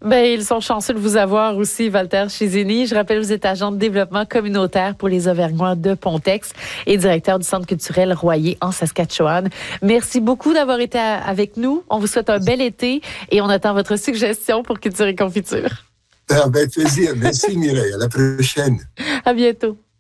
Ben, ils sont chanceux de vous avoir aussi, Walter Chizini. Je rappelle, vous êtes agent de développement communautaire pour les Auvergnats de Pontex et directeur du Centre culturel Royer en Saskatchewan. Merci beaucoup d'avoir été avec nous. On vous souhaite un bel été et on attend votre suggestion pour Culture et Confiture. Avec plaisir. Merci Mireille. À la prochaine. À bientôt.